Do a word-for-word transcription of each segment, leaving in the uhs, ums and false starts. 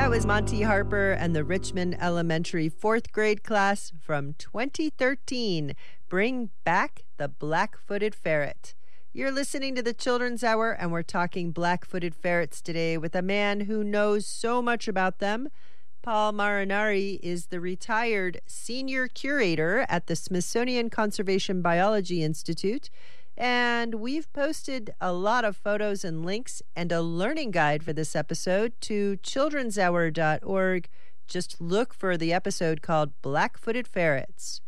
That was Monty Harper and the Richmond Elementary fourth grade class from twenty thirteen, Bring Back the Black-Footed Ferret. You're listening to the Children's Hour, and we're talking black-footed ferrets today with a man who knows so much about them. Paul Marinari is the retired senior curator at the Smithsonian Conservation Biology Institute, and we've posted a lot of photos and links and a learning guide for this episode to children's hour dot org. Just look for the episode called Black-Footed Ferrets.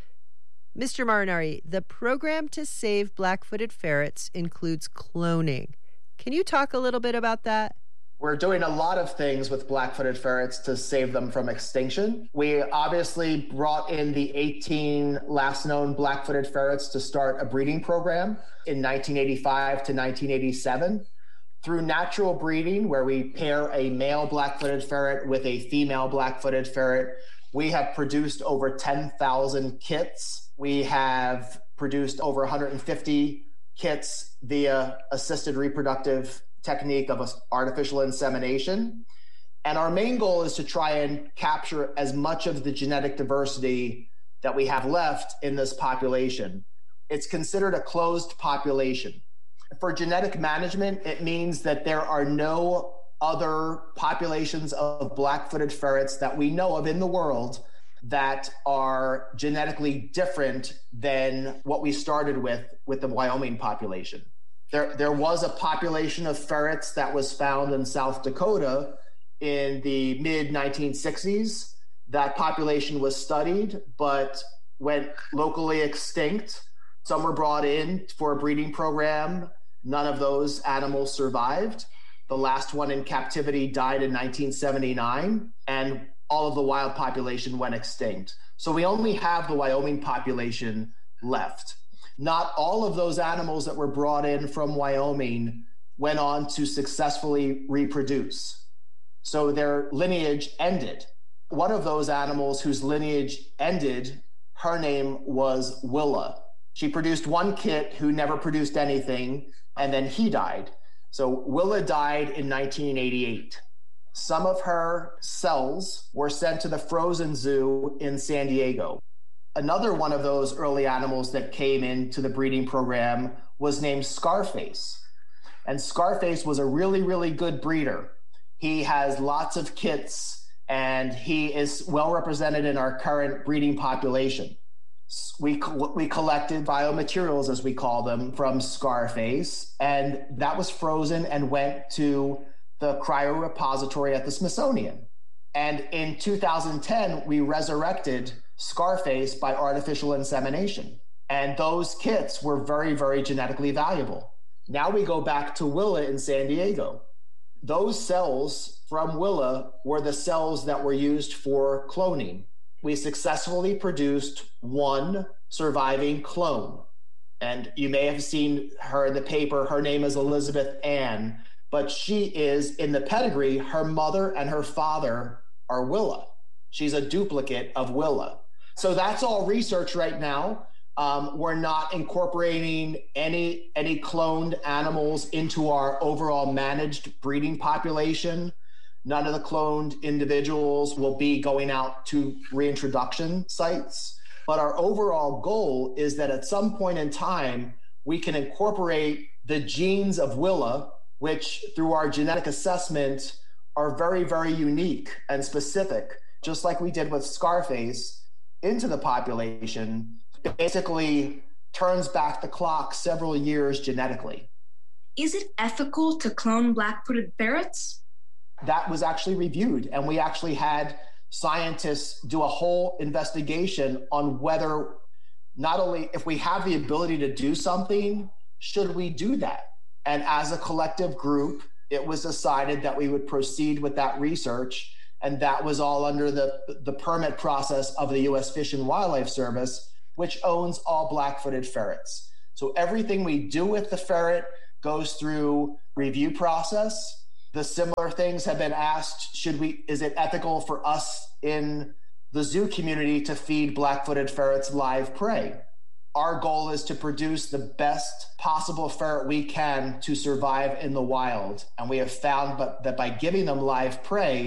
Mister Marinari, the program to save black-footed ferrets includes cloning. Can you talk a little bit about that? We're doing a lot of things with black-footed ferrets to save them from extinction. We obviously brought in the eighteen last known black-footed ferrets to start a breeding program in nineteen eighty-five to nineteen eighty-seven. Through natural breeding, where we pair a male black-footed ferret with a female black-footed ferret, we have produced over ten thousand kits. We have produced over one hundred fifty kits via assisted reproductive technique of artificial insemination. And our main goal is to try and capture as much of the genetic diversity that we have left in this population. It's considered a closed population. For genetic management, it means that there are no other populations of black-footed ferrets that we know of in the world that are genetically different than what we started with with the Wyoming population. There, there was a population of ferrets that was found in South Dakota in the mid nineteen sixties. That population was studied, but went locally extinct. Some were brought in for a breeding program. None of those animals survived. The last one in captivity died in nineteen seventy-nine, and all of the wild population went extinct. So we only have the Wyoming population left. Not all of those animals that were brought in from Wyoming went on to successfully reproduce. So their lineage ended. One of those animals whose lineage ended, her name was Willa. She produced one kit who never produced anything, and then he died. So Willa died in nineteen eighty-eight. Some of her cells were sent to the Frozen Zoo in San Diego. Another one of those early animals that came into the breeding program was named Scarface. And Scarface was a really, really good breeder. He has lots of kits, and he is well represented in our current breeding population. We, we collected biomaterials, as we call them, from Scarface, and that was frozen and went to the cryorepository at the Smithsonian. And in two thousand ten, we resurrected Scarface by artificial insemination. And those kits were very, very genetically valuable. Now we go back to Willa in San Diego. Those cells from Willa were the cells that were used for cloning. We successfully produced one surviving clone. And you may have seen her in the paper. Her name is Elizabeth Ann, but she is, in the pedigree, her mother and her father are Willa. She's a duplicate of Willa. So that's all research right now. Um, we're not incorporating any, any cloned animals into our overall managed breeding population. None of the cloned individuals will be going out to reintroduction sites. But our overall goal is that at some point in time, we can incorporate the genes of Willa, which through our genetic assessment are very, very unique and specific, just like we did with Scarface, into the population. Basically turns back the clock several years genetically. Is it ethical to clone black-footed ferrets? That was actually reviewed, and we actually had scientists do a whole investigation on whether, not only if we have the ability to do something, should we do that? And as a collective group, it was decided that we would proceed with that research, and that was all under the, the permit process of the U S Fish and Wildlife Service, which owns all black-footed ferrets. So everything we do with the ferret goes through review process. The similar things have been asked, should we, is it ethical for us in the zoo community to feed black-footed ferrets live prey? Our goal is to produce the best possible ferret we can to survive in the wild. And we have found but that by giving them live prey,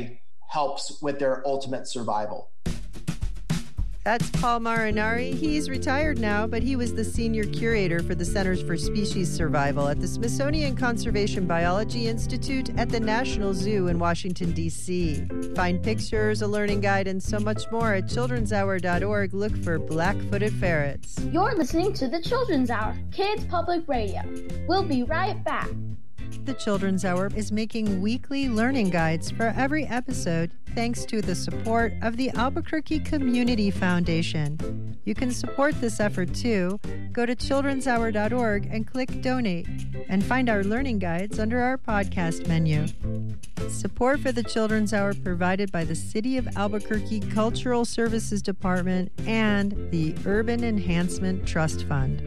helps with their ultimate survival. That's Paul Marinari. He's retired now, but he was the senior curator for the Centers for Species Survival at the Smithsonian Conservation Biology Institute at the National Zoo in Washington, D C. Find pictures, a learning guide, and so much more at children's hour dot org. Look for black-footed ferrets. You're listening to the Children's Hour, Kids Public Radio. We'll be right back. The Children's Hour is making weekly learning guides for every episode thanks to the support of the Albuquerque Community Foundation. You can support this effort too. Go to children's hour dot org and click Donate and find our learning guides under our podcast menu. Support for the Children's Hour provided by the City of Albuquerque Cultural Services Department and the Urban Enhancement Trust Fund.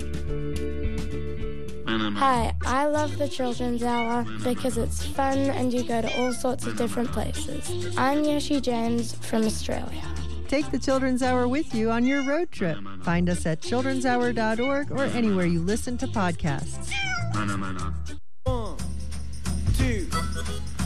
Hi, I love the Children's Hour because it's fun and you go to all sorts of different places. I'm Yoshi James from Australia. Take the Children's Hour with you on your road trip. Find us at children's hour dot org or anywhere you listen to podcasts. One, two,